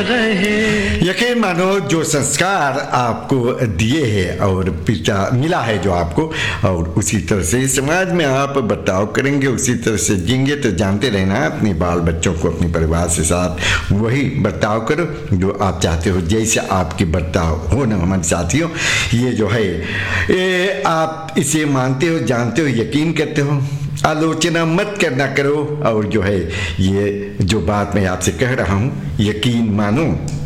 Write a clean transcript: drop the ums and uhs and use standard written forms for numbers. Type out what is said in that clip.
यकीन मानो जो संस्कार आपको दिए हैं और पिता मिला है जो आपको, और उसी तरह से समाज में आप बर्ताव करेंगे, उसी तरह से जींगे, तो जानते रहना अपने बाल बच्चों को अपने परिवार के साथ वही बर्ताव करो जो आप चाहते हो, जैसे आपके बर्ताव हो ना हमारे साथियों। ये जो है ये आप इसे मानते हो, जानते हो, यकीन करते हो, आलोचना मत करना करो। और जो है ये जो बात मैं आपसे कह रहा हूँ यकीन मानो।